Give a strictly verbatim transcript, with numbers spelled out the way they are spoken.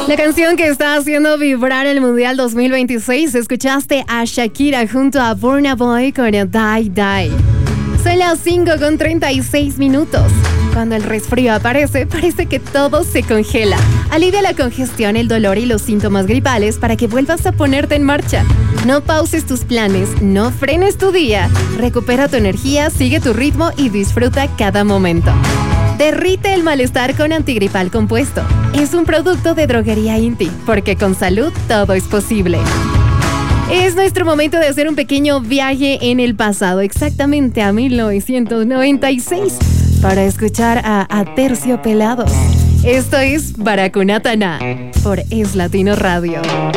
La canción que está haciendo vibrar el Mundial dos mil veintiséis, escuchaste a Shakira junto a Burna Boy con Die Die. Son las cinco con treinta y seis minutos. Cuando el resfrío aparece, parece que todo se congela. Alivia la congestión, el dolor y los síntomas gripales para que vuelvas a ponerte en marcha. No pauses tus planes, no frenes tu día. Recupera tu energía, sigue tu ritmo y disfruta cada momento. Derrite el malestar con antigripal compuesto. Es un producto de Droguería Inti, porque con salud todo es posible. Es nuestro momento de hacer un pequeño viaje en el pasado, exactamente a mil novecientos noventa y seis, para escuchar a Aterciopelados. Esto es Baracunatana por Es Latino Radio.